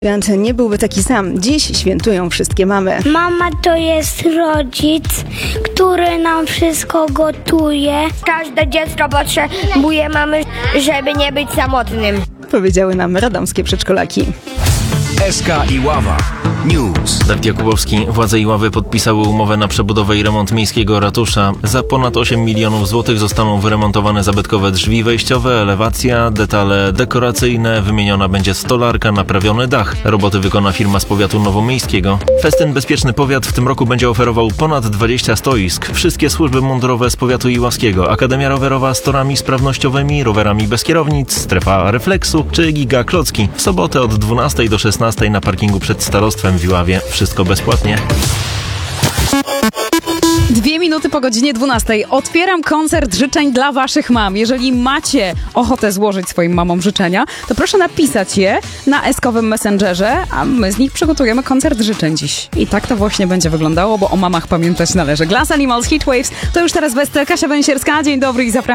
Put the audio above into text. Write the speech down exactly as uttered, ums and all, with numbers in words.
Święt nie byłby taki sam. Dziś świętują wszystkie mamy. Mama to jest rodzic, który nam wszystko gotuje. Każde dziecko potrzebuje mamy, żeby nie być samotnym. Powiedziały nam radomskie przedszkolaki. S K Iława News. Dawid Jakubowski. Władze Iławy podpisały umowę na przebudowę i remont miejskiego ratusza. Za ponad osiem milionów złotych zostaną wyremontowane zabytkowe drzwi wejściowe, elewacja, detale dekoracyjne, wymieniona będzie stolarka, naprawiony dach. Roboty wykona firma z powiatu nowomiejskiego. Festyn Bezpieczny Powiat w tym roku będzie oferował ponad dwadzieścia stoisk. Wszystkie służby mundurowe z powiatu iławskiego, Akademia Rowerowa z torami sprawnościowymi, rowerami bez kierownic, strefa refleksu czy giga klocki. W sobotę od dwunastej do szesnastej na parkingu przed starostwem w Iławie. Wszystko bezpłatnie. Dwie minuty po godzinie dwunastej. Otwieram koncert życzeń dla waszych mam. Jeżeli macie ochotę złożyć swoim mamom życzenia, to proszę napisać je na eskowym messengerze, a my z nich przygotujemy koncert życzeń dziś. I tak to właśnie będzie wyglądało, bo o mamach pamiętać należy. Glass Animals, Heatwaves, to już teraz Westel, Kasia Węsierska. Dzień dobry i zapraszam.